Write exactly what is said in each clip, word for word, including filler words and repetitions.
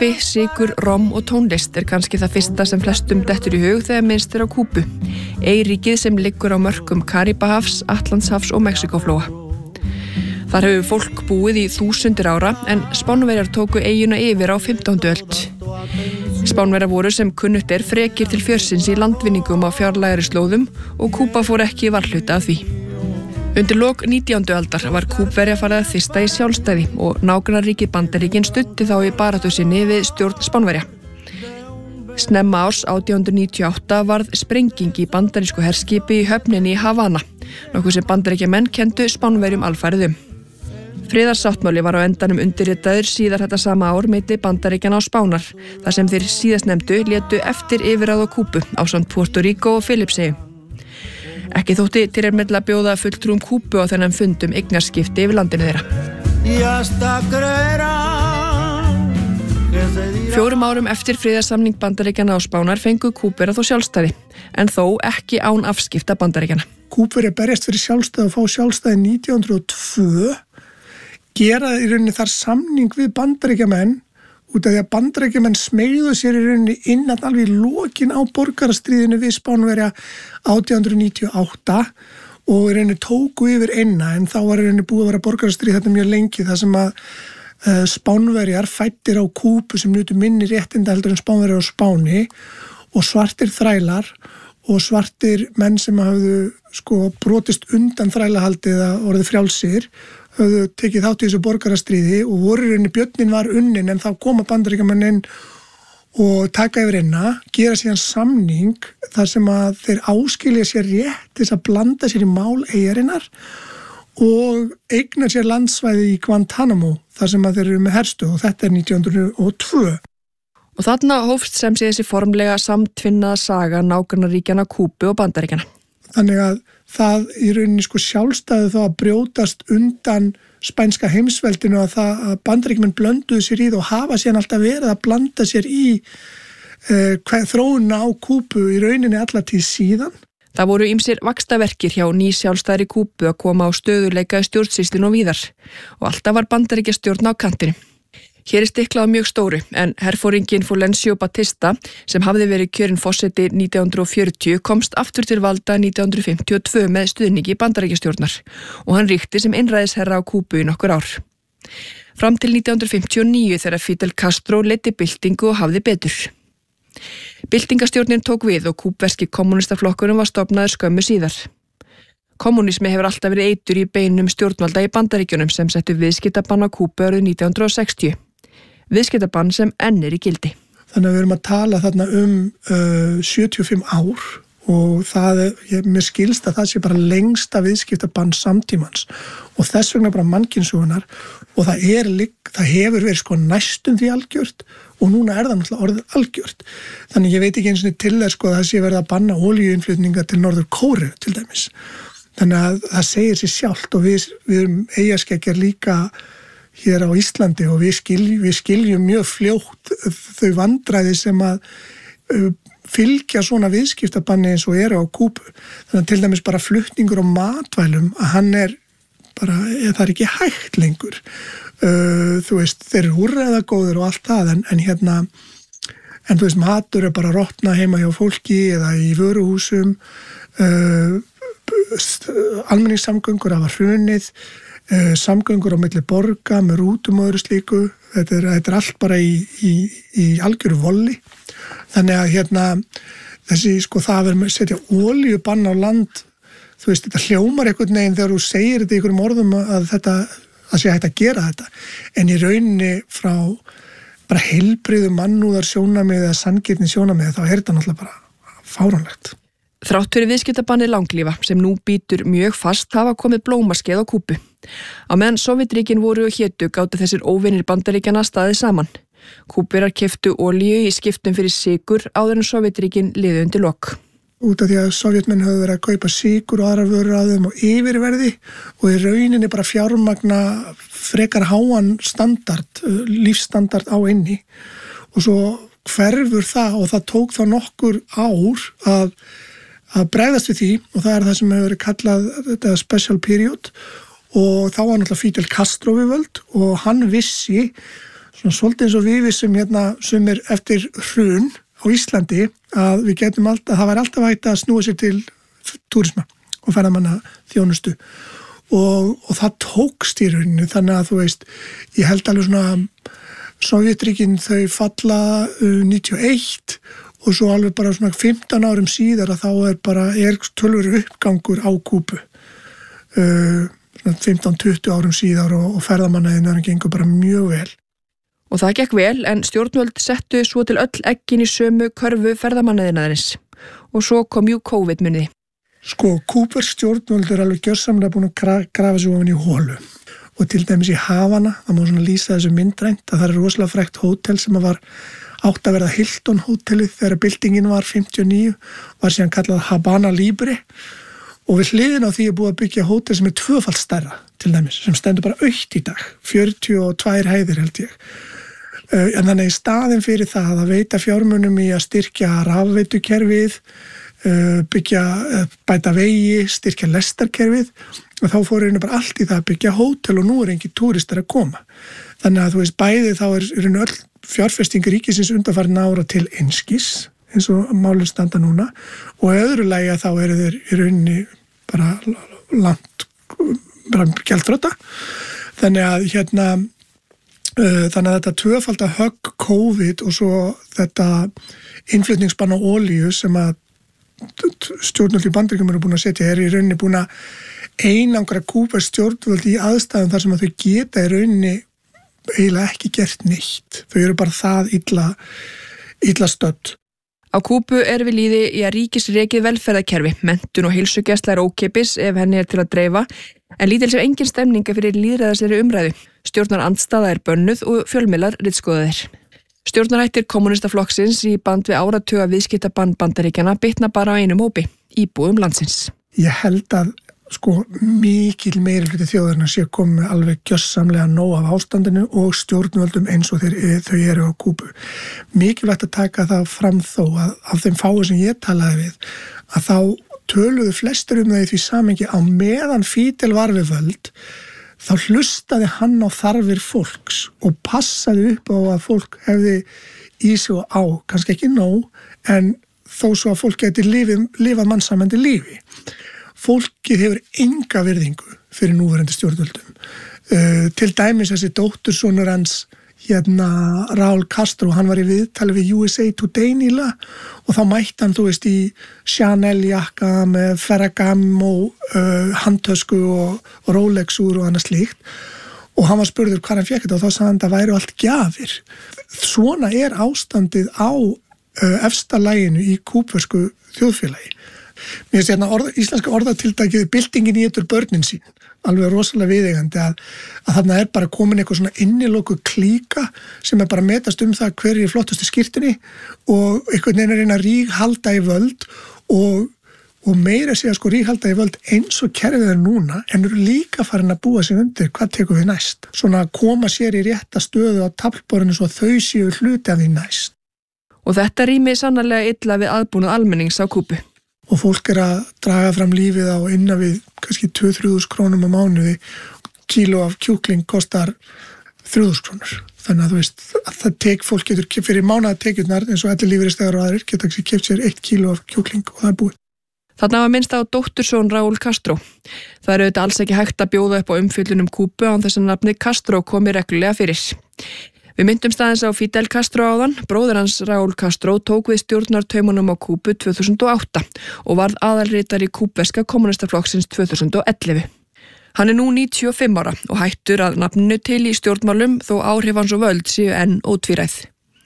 Kaffi, sykur, rom og tónlist er kannski það fyrsta sem flestum dettur í hug þegar minnst er á Kúbu, eyríkið sem liggur á mörkum Karíbahafs, Atlantshafs og Mexíkóflóa. Þar hefur fólk búið í þúsundir ára en Spánverjar tóku eyjuna yfir á fimmtándu öld. Spánverjar voru sem kunnugt er frekir til fjörsins í landvinningum á fjarlægari slóðum og Kúba fór ekki varhluta af því. Undir lok nítjándu aldar var Kúbverja farið að þyrsta í sjálfstæði og nágrannaríkið Bandaríkin studdi þá í baráttu sinni við stjórn Spánverja. Snemma árs átján hundruð níutíu og átta varð sprenging í bandarísku herskipi í höfninni í Havana, nokkuð sem Bandaríkjamenn kenndu Spánverjum alfarið um. Friðarsáttmáli var á endanum undirritaður síðar þetta sama ár milli Bandaríkjanna og Spánar, þar sem þeir síðastnefndu létu eftir yfirráð á Kúbu ásamt Puerto Rico og Filippseyjum. Ekki þótti tilefnilega að bjóða fulltrúum Kúbu á þennan fundum eignarskipti yfir landinu þeirra. Fjórum árum eftir friðarsamning Bandaríkjanna og Spánar fengu Kúbverjar þó sjálfstæði, en þó ekki án afskipta Bandaríkjanna. Kúbverjar berjast fyrir sjálfstæði og fá sjálfstæði nítján hundruð og tvö, gera í rauninni þar samning við Bandaríkjamenn út af því að Bandaríkjamenn smeygðu sér í rauninni innan alveg í lokin á borgarastríðinu við Spánverja átján hundruð níutíu og átta og í rauninni tóku yfir eina, en þá var í rauninni búið að vera borgarastríð þetta mjög lengi þar sem að uh, Spánverjar fæddir á Kúbu sem nutu minni réttinda heldur en Spánverjar á Spáni og svartir þrælar og svartir menn sem hafðu sko brotist undan þrælahaldið að orðið frjálsir höfðu tekið þátt í þessu borgarastríði og voru í rauninni björnin var unnin en þá koma Bandaríkjamenn inn og taka yfir einna, gera síðan samning þar sem að þeir áskilja sér rétt til að blanda sér í mál eyjarinnar og eigna sér landsvæði í Guantánamo þar sem að þeir eru með herstöð og þetta er nítján hundruð og tvö. Og þarna hófst sem sé þessi formlega samtvinnaða saga nágrannaríkjanna Kúbu og Bandaríkjanna. Þannig að það í rauninni sko sjálfstæði þá að brjótast undan spænska heimsveldinu að það að Bandaríkjamenn blönduðu sér í það og hafa síðan alltaf verið að blanda sér í eh, þróunina á Kúbu í rauninni alla tíð síðan. Það voru ýmsir vaxtarverkir hjá ný sjálfstæðri Kúbu að koma á stöðuleika í stjórnsýslinu og víðar og alltaf var Bandaríkjastjórn á kantinu. Hér er stiklað mjög stóru, en herforinginn Fulgencio Batista, sem hafði verið kjörinn forseti nítján hundruð og fjörutíu, komst aftur til valda nítján hundruð fimmtíu og tvö með stuðningi Bandaríkjastjórnar og hann ríkti sem einræðisherra á Kúbu í nokkur ár. Fram til nítján hundruð fimmtíu og níu þegar Fidel Castro leiddi byltingu og hafði betur. Byltingastjórnin tók við og kúbverski kommunistaflokkurinn var stofnaður skömmu síðar. Kommunismi hefur alltaf verið eitur í beinum stjórnvalda í Bandaríkjunum sem settu viðskiptabann á Kúbu árið nítján hundruð og sextíu. Viðskiptabann sem enn er í gildi. Þannig að við erum að tala þarna um uh, sjötíu og fimm ár og það er, mér skilst að það sé bara lengsta viðskiptabann samtímans og þess vegna bara mannkynssögunar og það, er, það hefur verið sko næstum því algjört og núna er það náttúrulega orðið algjört. Þannig ég veit ekki eins og til þess sko að það sé verið að banna olíuinnflutninga til Norður Kóreu til dæmis. Þannig að það segir sér sjálft og við, við erum eyjaskeggjar líka hér á Íslandi og við, skilj, við skiljum mjög fljótt þau vandræði sem að uh, fylgja svona viðskiptabanni eins og eru á Kúbu. Þannig að til dæmis bara flutningur á matvælum að hann er bara, það er ekki hægt lengur. Uh, þú veist, þeir eru úrræðagóðir og allt það en, en hérna, en þú veist, matur er bara að rotna heima hjá fólki eða í vöruhúsum, uh, almenningssamgöngur hafa hrunið, uh, samgöngur á milli borga með rútum og öðru slíku, þetta er, þetta er allt bara í, í, í algjöru volli. Þannig að hérna þessi sko það verður að setja olíubann á land, þú veist þetta hljómar einhvern veginn þegar þú segir þetta í einhverjum orðum að þetta, að sé hægt að gera þetta, en í rauninni frá bara heilbrigðu mannúðar sjónamið eða sanngirni sjónamið þá er þetta náttúrulega bara fáránlegt. Þrátt fyrir viðskiptabanni langlífa sem nú býtur mjög fast hafa komið blómaskeið á Kúbu. Á meðan Sovétríkin voru og hétu gátu þessir óvinir Bandaríkjanna staðið saman. Kúbverjar keyptu olíu í skiptum fyrir sykur áður en Sovétríkin liðu undir lok. Út af því að Sovétmenn höfðu verið að kaupa sykur og aðrar vörur á þeim og yfirverði og í rauninni bara fjármagna frekar háan standard, lífsstandard á inni og svo hverfur það og það tók þá nokkur ár að að bregðast við því og það er það sem hefur verið kallað þetta special period og þá var náttúrulega Fidel Castro við völd og hann vissi svona svolítið eins og við vissum hérna sumir eftir hrun á Íslandi að við getum alltaf, það væri alltaf hægt að snúa sér til túrisma og ferðamanna þjónustu og, og það tókst í rauninni þannig að þú veist, ég held alveg svona Sovétríkin þau falla uh, níutíu og eitt og svo alveg bara svona fimmtán árum síðar að þá er bara er tölvöru uppgangur á Kúbu uh, svona fimmtán til tuttugu árum síðar og, og ferðamannaðinnar gengur bara mjög vel. Og það gekk vel en stjórnvöld settu svo til öll eggin í sömu körfu ferðamannaðinnaðarins og svo kom jú COVID-munið. Sko, Kúbur stjórnvöld er alveg gjörsamlega búin að gra- grafa sig ofan í hólu og til dæmis í Havana, það má svona lýsa þessu myndrænt að það er rosalega frægt hótel sem var átt að verða Hilton hótelið þegar byltingin var fimmtíu og níu, var síðan kallað Habana Libre og við hliðin á því er búið að byggja hótel sem er tvöfalt stærra til dæmis, sem stendur bara autt í dag, fjörutíu og tvær hæðir held ég. En þannig í staðin fyrir það að veita fjármunum í að styrkja rafveitukerfið, byggja, bæta vegi, styrkja lestarkerfið og þá fór einu bara allt í það að byggja hótel og nú er engin túristar að koma. Þannig að þú veist, bæði þá er einu öll fjárfestingur ríkisins undanfarin ára til einskis, eins og málin standa núna og öðru lagi að þá eru þeir í rauninni bara langt, bara gjaldþrota. Þannig að hérna, uh, þannig að þetta tvöfalda högg COVID og svo þetta innflutningsbann á olíu sem að stjórnvöld í Bandaríkjunum eru búin að setja er í rauninni búin að einangra Kúba stjórnvöld í aðstæðum þar sem að þau geta í rauninni eiginlega ekki gert neitt. Þau eru bara það illa, illa stödd. Á Kúbu er við líði í að ríkisrekið velferðarkerfi, menntun og heilsugæsla er ókeypis ef henni er til að dreifa, en lítil sem engin stemninga fyrir lýðræðislegri umræðu. Stjórnar andstaða er bönnuð og fjölmiðlar ritskoðaðir. Stjórnarættir kommunistaflokksins í band við áratuga viðskiptabann Bandaríkjanna bitna bara á einum hópi, íbúum landsins. Ég held að sko mikil meiri hluti þjóðarinnar sé komið alveg gjössamlega nóg af ástandinu og stjórnvöldum eins og þeir, þau eru á Kúbu. Mikilvægt að taka það fram þó að af þeim fáu sem ég talaði við að þá töluðu flestir um það í því samhengi á meðan Fidel var við völd þá hlustaði hann á þarfir fólks og passaði upp á að fólk hefði í sig og á, kannski ekki nóg, en þó svo að fólk geti lifið, lifað mannsamandi lífi. Fólkið hefur enga virðingu fyrir núverandi stjórnvöldum. Uh, til dæmis þessi dóttursonur hans, hérna Raúl Castro, hann var í viðtali við U S A Today nýla og þá mætti hann, þú veist, í Chanel jakka með Ferragamo uh, handtösku og, og Rolex úr og annað slíkt og hann var spurður hvað hann fékk þetta og þá sagði hann að það væri allt gjafir. Svona er ástandið á uh, efsta laginu í kúbversku þjóðfélagi. Mér finnst hérna orða, íslenska orðatiltækið byltingin í eitur börnin sín, alveg rosalega viðeigandi að, að þarna er bara komin eitthvað svona inniloku klíka sem er bara metast um það hver er í flottustu skírtinni og einhvern veginn er einn að ríghalda í völd og, og meira segja sko ríghalda í völd eins og kerfið er núna en eru líka farin að búa sig undir hvað tekur við næst. Svona að koma sér í rétta stöðu á taflborðinu svo þau séu hluti af því næst. Og þetta rými sannarlega illa við aðbúnað almennings á Kúbu. Og fólk er að draga fram lífið á innan við kannski tvö til þrjú þúsund krónum á mánuði. Kíló af kjúkling kostar þrjú þúsund krónur. Þannig að þú veist, að það tek fólk getur fyrir mánaðartekjurnar eins og allir lífeyrisþegar og aðrir geta ekki keypt sér eitt kíló af kjúkling og það er búið. Þarna var minnst á dóttursson Raúl Castro. Það er auðvitað alls ekki hægt að bjóða upp á umfjöllun um Kúbu án þess að nafnið Castro komi reglulega fyrir. Við myndum staðins á Fidel Castro áðan, bróðir hans Raúl Castro tók við stjórnartaumunum á Kúbu tvö þúsund og átta og varð aðalritari kúbverska kommunistaflokksins tvö þúsund og ellefu. Hann er nú níutíu og fimm ára og hættur að nafninu til í stjórnmálum þó áhrif hans og völd séu enn ótvíræð.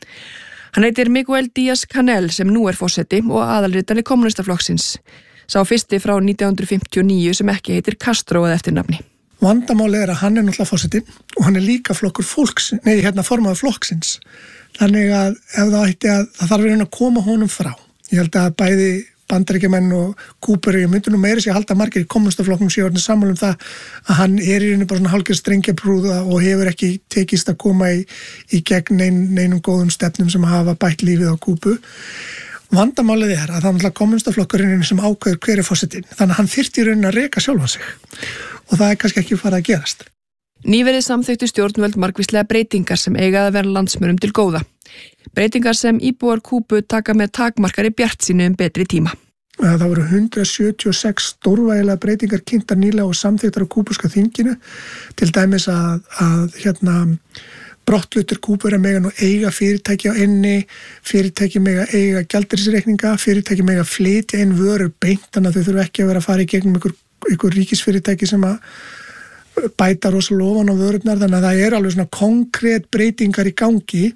Hann heitir Miguel Díaz-Canel sem nú er forseti og aðalritari kommunistaflokksins. Sá fyrsti frá nítján hundruð fimmtíu og níu sem ekki heitir Castro að eftirnafni. Vandamálið er að hann er náttúrulega forsetinn og hann er líka flokkur fólks, nei, hérna formaður flokksins. Þannig að ef það ætti að, það þarf verið að koma honum frá. Ég held að bæði Bandaríkjamenn og Kúbur, ég myndi nú meira sér að halda margir í kommunistaflokknum séu orðin sammála um það að hann er í rauninni bara svona hálfgerð strengjabrúða og hefur ekki tekist að koma í, í gegn nein, neinum góðum stefnum sem hafa bætt lífið á Kúbu. Vandamálið er að það er náttúrulega kommunistaflokkurinn sem ákveður hver er forsetinn. Þannig að hann þyrfti í rauninni að reka sjálfan sig. Og það er kannski ekki farið að gerast. Nýverið samþykktu stjórnvöld margvíslega breytingar sem eiga að vera landsmönnum til góða. Breytingar sem íbúar Kúbu taka með takmarkari bjartsýni um betri tíma. Það voru hundrað sjötíu og sex stórvægilega breytingar kynntar nýlega og samþykktar á kúbuska þinginu, til dæmis að, að hérna, brottlutur Kúbu er að mega nú eiga fyrirtæki á inni, fyrirtæki mega eiga gjaldeyrisreikninga, fyrirtæki mega flytja inn vörur beint, þannig að þau þurfa ekki að vera að fara í gegnum ykkur, ykkur ríkisfyrirtæki sem að bæta rosalega ofan á vörurnar, þannig að það er alveg svona konkrét breytingar í gangi,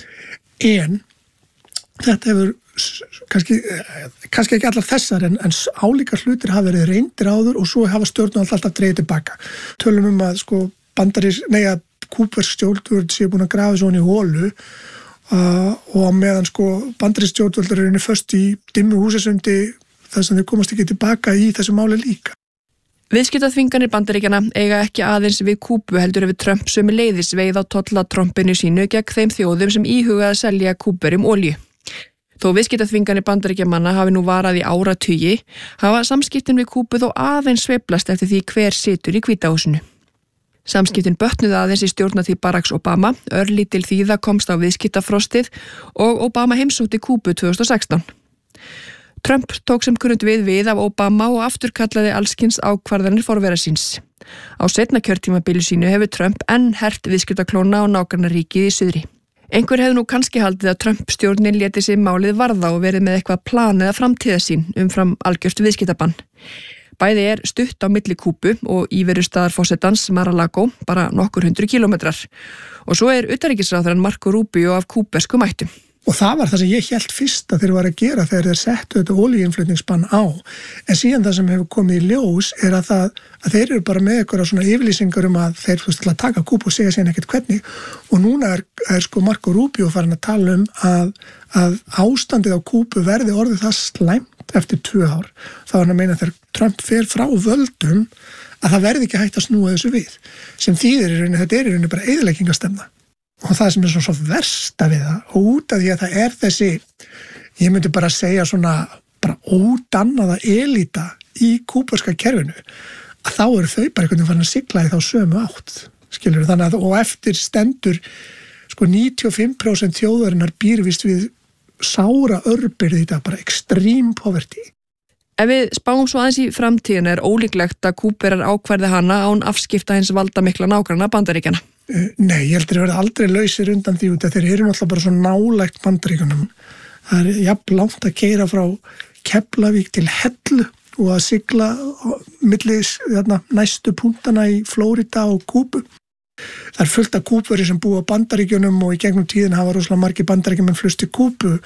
en þetta hefur kannski, kannski ekki allar þessar en, en álíka hlutir hafa verið reyndir áður og svo hafa stjórnvöld alltaf dreigið tilbaka. Tölum um að sko bandaris, nei að kúbversk stjórnvöld séu búin að grafa svona í hólu uh, og meðan sko bandaris stjórnvöld eru inni föst í dimmu húsasundi þess að þau komast ekki tilbaka í þessu máli líka. Viðskiptaþvinganir Bandaríkjanna eiga ekki aðeins við Kúbu heldur við Trump sömuleiðis veið á tollatrompinu sínu gegn þeim þjóðum sem íhuga að selja Kúbverjum olíu. Þó viðskiptaþvinganir Bandaríkjamanna hafi nú varað í áratugi, hafa samskiptin við Kúbu þó aðeins sveiflast eftir því hver situr í Hvíta húsinu. Samskiptin bötnuðu aðeins í stjórnartíð Baracks Obama, örlítil þýða komst á viðskiptafrostið og Obama heimsótti Kúbu tvö þúsund og sextán. Trump tók sem kunnugt við við af Obama og afturkallaði allskins ákvarðanir forvera síns. Á seinna kjörtímabili sínu hefur Trump enn hert viðskiptaklóna á nágrannaríkið í suðri. Einhver hefði nú kannski haldið að Trump-stjórnin léti sig málið varða og verið með eitthvað plan eða framtíðarsýn umfram algjört viðskiptabann. Bæði er stutt á milli Kúbu og íverustaðar forsetans Mar-a-Lago, bara nokkur hundru kílómetrar. Og svo er utanríkisráðherrann Marco Rubio af kúbverskum ættum. Og það var það sem ég hélt fyrst að þeir var að gera þegar þeir settu þetta olíuinnflutningsbann á. En síðan það sem hefur komið í ljós er að, það, að þeir eru bara með eitthvað svona yfirlýsingar um að þeir fyrst til að taka Kúbu og segja síðan ekkert hvernig. Og núna er, er sko Marco Rubio farin að tala um að, að ástandið á Kúbu verði orðið það slæmt eftir tvö ár. Það var að meina þegar Trump fer frá völdum að það verði ekki hægt að snúa þessu við. Sem þýðir í rauninni, þetta er í rauninni bara eyðileggingastemna. Og það sem er svona svo versta við það og út af því að það er þessi, ég myndi bara segja svona bara ódannaða elíta í kúbverska kerfinu, að þá eru þau bara einhvern veginn farin að sigla í þá sömu átt, skilur þannig að, og eftir stendur sko níutíu og fimm prósent þjóðarinnar býr víst við sára örbirði þetta, bara extreme poverty. Ef við spáum svo aðeins í framtíðina er ólíklegt að Kúbverjar ákvarði hana án afskipta hins valdamikla nágranna Bandaríkjanna. Nei, ég heldur að verða aldrei lausir undan því út að þeir eru náttúrulega bara svo nálægt Bandaríkjunum. Það er jafn langt að keyra frá Keflavík til Hellu og að sigla milli þarna, næstu punktana í Flórida og Kúbu. Það er fullt af Kúbverjir sem búa á Bandaríkjunum og í gegnum tíðin hafa rosalega margir Bandaríkjumenn flust til Kúbu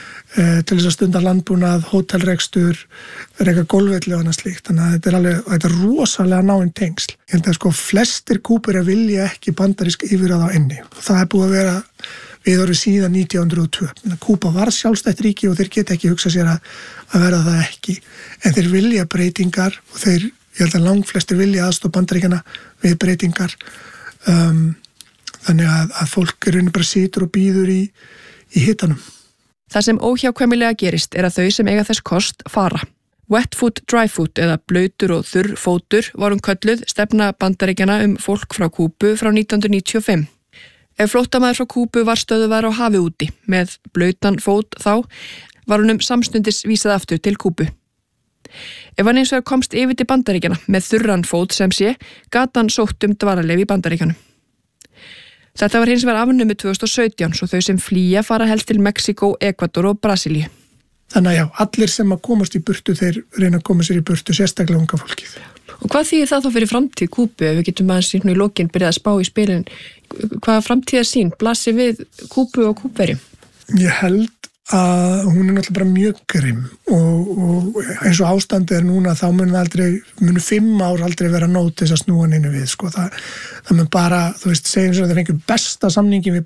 til þess að stunda landbúnað, hótelrekstur, reka golfvelli og annað slíkt. Þannig að þetta er alveg, þetta er rosalega náinn tengsl. Ég held að sko flestir Kúbverjar vilja ekki bandarísk yfirráð á enni. Það er búið að vera við orðið síðan nítján hundruð og tvö. Kúba var sjálfstætt ríki og þeir geta ekki hugsað sér að, að verða það ekki. En þeir vilja breytingar og þeir, ég held að langflestir vilja aðstoð Bandaríkjana við breytingar. Um, þannig að, að fólk er bara situr og bíður í, í hitanum. Það sem óhjákvæmilega gerist er að þau sem eiga þess kost fara. Wet foot, dry foot eða blautur og þurr fótur vorum kölluð stefna Bandaríkjana um fólk frá Kúbu frá nítján hundruð níutíu og fimm. Ef flóttamaður frá Kúbu var stöðuvar á hafi úti með blautan fót þá var honum samstundis vísað aftur til Kúbu. Ef hann eins vegar komst yfir til Bandaríkjana með þurran fót sem sé, gat hann sótt um dvalarleyfi í Bandaríkjanum. Þetta var hins vegar afnumið tvö þúsund og sautján svo þau sem flýja fara helst til Mexíkó, Ekvador og Brasilíu. Þannig að já, allir sem að komast í burtu þeir reyna að koma sér í burtu, sérstaklega unga fólkið. Og hvað þýðir það þá fyrir framtíð Kúbu? Ef við getum aðeins í lokin byrjað að spá í spilin, hvaða framtíðarsýn blasir við Kúbu og Kúbverjum? Ég held að hún er náttúrulega bara mjög grimm og, og eins og ástandið er núna þá mun aldrei, munu fimm ár aldrei vera nót þess að snúa neinu við, sko. Það, það mun bara, þú veist, segjum sem að það fengur besta samningin við